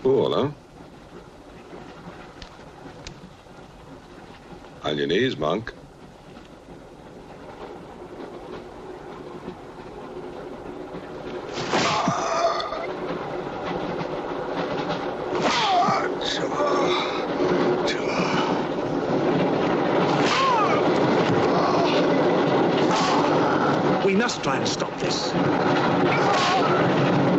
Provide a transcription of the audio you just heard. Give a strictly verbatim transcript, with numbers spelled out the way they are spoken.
Cool, huh? On your knees, monk. We must try and stop this.